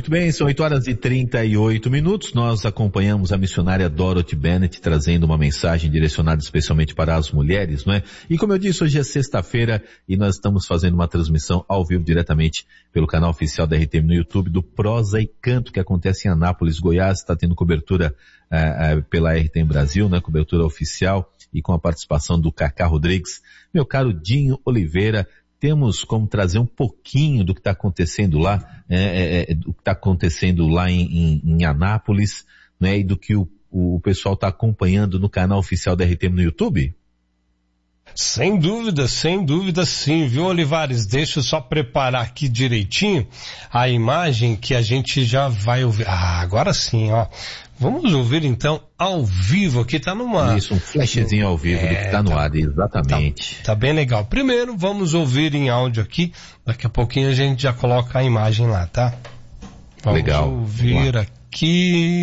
Muito bem, são 8h38. Nós acompanhamos a missionária Dorothy Bennett trazendo uma mensagem direcionada especialmente para as mulheres, não é? E como eu disse, hoje é sexta-feira e nós estamos fazendo uma transmissão ao vivo diretamente pelo canal oficial da RTM no YouTube do Prosa e Canto, que acontece em Anápolis, Goiás. Está tendo cobertura pela RTM Brasil, né? Cobertura oficial e com a participação do Cacá Rodrigues. Meu caro Dinho Oliveira, temos como trazer um pouquinho do que está acontecendo lá, do que está acontecendo lá em Anápolis, né, e do que o pessoal está acompanhando no canal oficial da RTM no YouTube? Sem dúvida sim, viu, Olivares? Deixa eu só preparar aqui direitinho a imagem que a gente já vai ouvir. Agora sim, ó. Vamos ouvir então ao vivo aqui, tá numa... Isso, um flashzinho ao vivo do que tá no ar, exatamente. Tá bem legal. Primeiro vamos ouvir em áudio aqui, daqui a pouquinho a gente já coloca a imagem lá, tá? Vamos ouvir aqui...